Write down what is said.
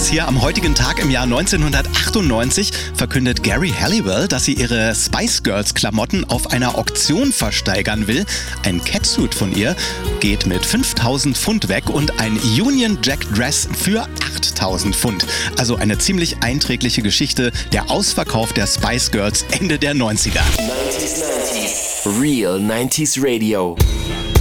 das hier. Am heutigen Tag im Jahr 1998 verkündet Geri Halliwell, dass sie ihre Spice Girls Klamotten auf einer Auktion versteigern will. Ein Catsuit von ihr geht mit 5.000 Pfund weg und ein Union Jack Dress für 8.000 Pfund. Also eine ziemlich einträgliche Geschichte, der Ausverkauf der Spice Girls Ende der 90er. 90s. Real 90s Radio.